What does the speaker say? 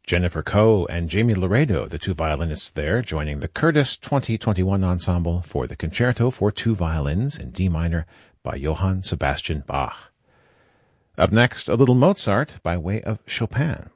Jennifer Coe and Jamie Laredo, the two violinists there, joining the Curtis 2021 Ensemble for the Concerto for Two Violins in D minor by Johann Sebastian Bach. Up next, a little Mozart by way of Chopin.